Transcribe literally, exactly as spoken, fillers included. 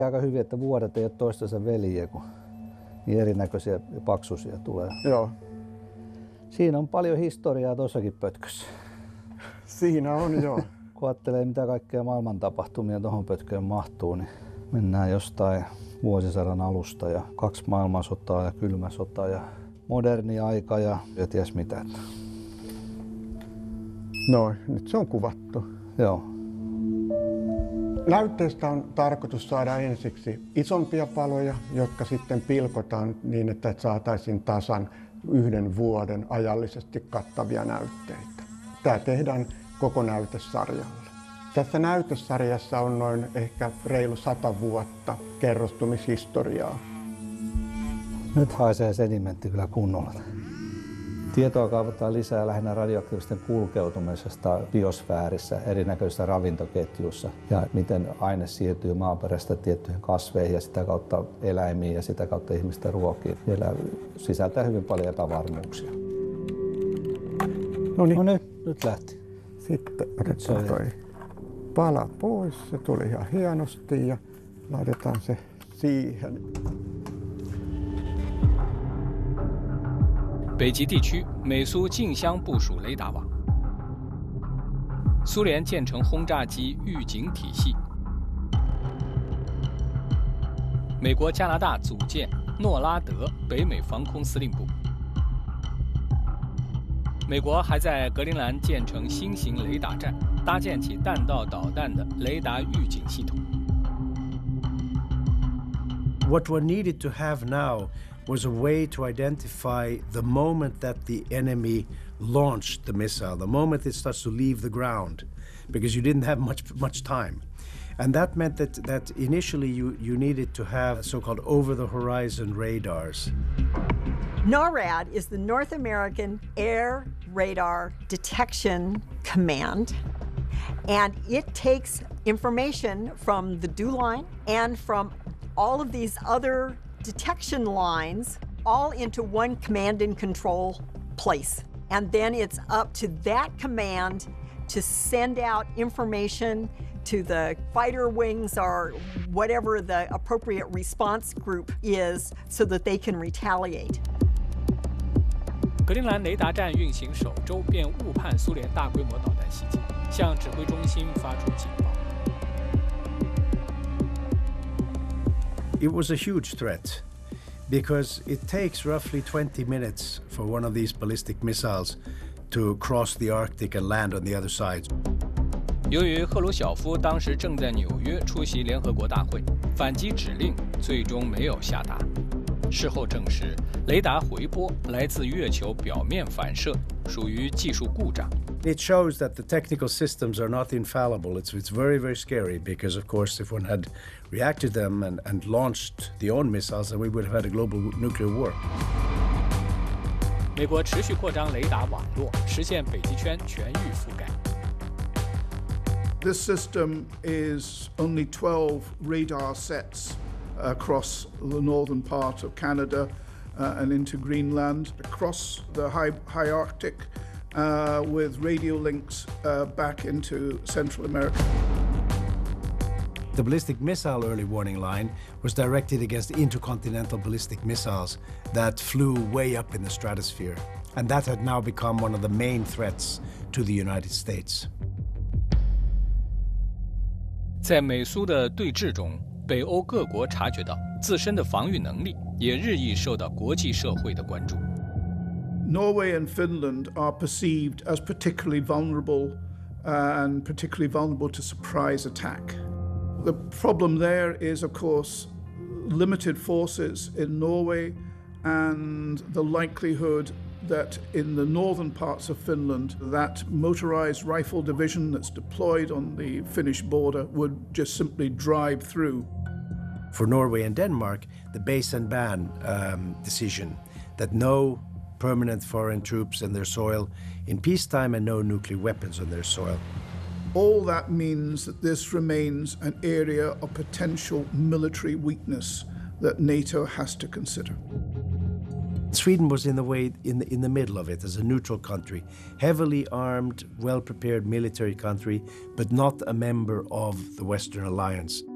Aika hyvin, että vuodet ei ole toistensa veljiä, kun niin erinäköisiä ja paksuisia tulee. Joo. Siinä on paljon historiaa tuossakin pötkössä. Siinä on, joo. Kun ajattelee, mitä kaikkea maailman tapahtumia tuohon pötköön mahtuu, niin mennään jostain vuosisadan alusta ja kaksi maailmansotaa ja kylmä sota ja moderni aika ja, ja ties mitä. No, nyt se on kuvattu. Joo. Näytteestä on tarkoitus saada ensiksi isompia paloja, jotka sitten pilkotaan niin, että saataisiin tasan yhden vuoden ajallisesti kattavia näytteitä. Tämä tehdään koko näytesarjalle. Tässä näytesarjassa on noin ehkä reilu sata vuotta kerrostumishistoriaa. Nyt haisee sedimentti kyllä kunnolla. Tietoa kaivataan lisää lähinnä radioaktiivisten kulkeutumisesta biosfäärissä, erinäköisissä ravintoketjuissa ja miten aine siirtyy maaperästä tiettyihin kasveihin ja sitä kautta eläimiin ja sitä kautta ihmisten ruokiin. Vielä sisältää hyvin paljon epävarmuuksia. No niin. No nyt, nyt lähti. Sitten otetaan toi pala pois, se tuli ihan hienosti ja laitetaan se siihen. 北极地区，美苏竞相部署雷达网。苏联建成轰炸机预警体系。美国、加拿大组建诺拉德北美防空司令部。美国还在格陵兰建成新型雷达站，搭建起弹道导弹的雷达预警系统。 What one needed to have now was a way to identify the moment that the enemy launched the missile, the moment it starts to leave the ground, because you didn't have much much time. And that meant that, that initially you, you needed to have so-called over-the-horizon radars. NORAD is the North American Air Radar Detection Command, and it takes information from the DEW line and from all of these other detection lines all into one command and control place. And then it's up to that command to send out information to the fighter wings or whatever the appropriate response group is so that they can retaliate. 格陵兰雷达站运行首周便误判苏联大规模导弹袭击，向指挥中心发出警报。 It was a huge threat because it takes roughly twenty minutes for one of these ballistic missiles to cross the Arctic and land on the other side. 由于赫鲁晓夫当时正在纽约出席联合国大会，反击指令最终没有下达。事后证实，雷达回波来自月球表面反射，属于技术故障。 It shows that the technical systems are not infallible. It's, it's very, very scary because, of course, if one had reacted them and, and launched the own missiles, then we would have had a global nuclear war. 美国持续扩张雷达网络，实现北极圈全域覆盖。 This system is only twelve radar sets across the northern part of Canada uh, and into Greenland, across the high, high Arctic, uh, with radio links uh, back into Central America. The ballistic missile early warning line was directed against intercontinental ballistic missiles that flew way up in the stratosphere. And that had now become one of the main threats to the United States. 在美苏的对峙中，北欧各国察觉到自身的防御能力也日益受到国际社会的关注。 Norway and Finland are perceived as particularly vulnerable and particularly vulnerable to surprise attack. The problem there is, of course, limited forces in Norway and the likelihood that in the northern parts of Finland, that motorized rifle division that's deployed on the Finnish border would just simply drive through. For Norway and Denmark, the base and ban um, decision that no permanent foreign troops in their soil in peacetime and no nuclear weapons on their soil. All that means that this remains an area of potential military weakness that NATO has to consider. Sweden was in the way in the, in the middle of it as a neutral country, heavily armed, well-prepared military country, but not a member of the Western Alliance.